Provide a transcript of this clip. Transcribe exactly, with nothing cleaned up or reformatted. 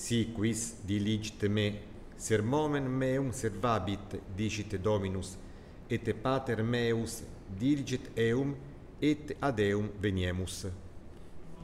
Si quis diligite me, sermonem meum servabit, dicit Dominus, et pater meus diligit eum, et ad eum veniemus.